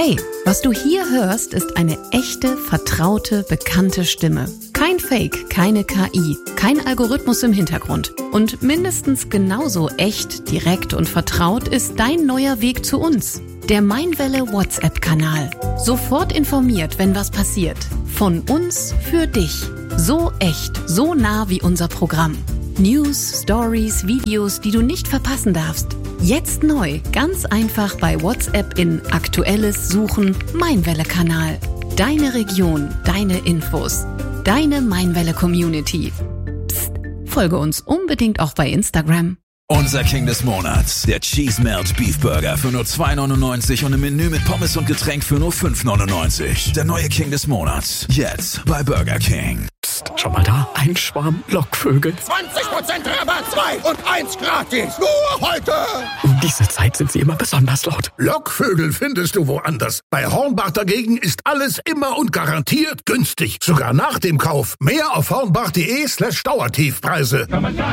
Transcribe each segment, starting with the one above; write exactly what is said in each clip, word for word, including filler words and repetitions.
Hey, was du hier hörst, ist eine echte, vertraute, bekannte Stimme. Kein Fake, keine K I, kein Algorithmus im Hintergrund. Und mindestens genauso echt, direkt und vertraut ist dein neuer Weg zu uns. Der Mindwelle WhatsApp-Kanal. Sofort informiert, wenn was passiert. Von uns für dich. So echt, so nah wie unser Programm. News, Stories, Videos, die du nicht verpassen darfst. Jetzt neu, ganz einfach bei WhatsApp in Aktuelles suchen, Mindwelle-Kanal. Deine Region, deine Infos. Deine Mindwelle-Community. Psst, folge uns unbedingt auch bei Instagram. Unser King des Monats, der Cheese Melt Beef Burger für nur zwei neunundneunzig und ein Menü mit Pommes und Getränk für nur fünf neunundneunzig. Der neue King des Monats, jetzt bei Burger King. Psst, schau mal da, ein Schwarm Lockvögel. zwanzig Prozent Rabatt, zwei und eins gratis, nur heute. Um diese Zeit sind sie immer besonders laut. Lockvögel findest du woanders. Bei Hornbach dagegen ist alles immer und garantiert günstig. Sogar nach dem Kauf. Mehr auf hornbach.de slash Dauertiefpreise.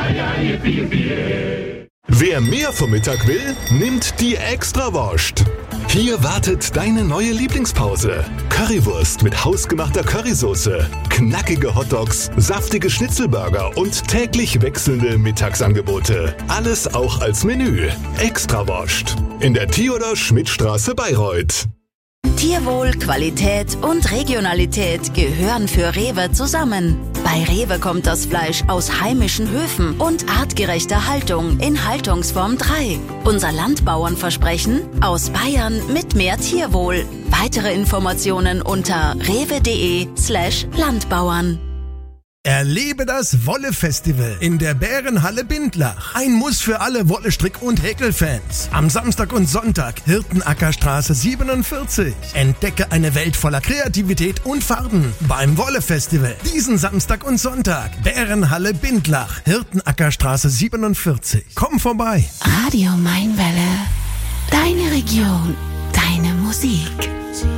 Wer mehr vom Mittag will, nimmt die Extrawurst. Hier wartet deine neue Lieblingspause. Currywurst mit hausgemachter Currysoße, knackige Hotdogs, saftige Schnitzelburger und täglich wechselnde Mittagsangebote. Alles auch als Menü. Extrawurst. In der Theodor-Schmidt-Straße Bayreuth. Tierwohl, Qualität und Regionalität gehören für Rewe zusammen. Bei Rewe kommt das Fleisch aus heimischen Höfen und artgerechter Haltung in Haltungsform drei. Unser Landbauernversprechen: aus Bayern mit mehr Tierwohl. Weitere Informationen unter rewe.de slash Landbauern. Erlebe das Wolle-Festival in der Bärenhalle Bindlach. Ein Muss für alle Wolle-Strick- und Häkelfans. Am Samstag und Sonntag Hirtenackerstraße siebenundvierzig. Entdecke eine Welt voller Kreativität und Farben beim Wolle-Festival. Diesen Samstag und Sonntag Bärenhalle Bindlach, Hirtenackerstraße siebenundvierzig. Komm vorbei. Radio Mindwelle. Deine Region, deine Musik.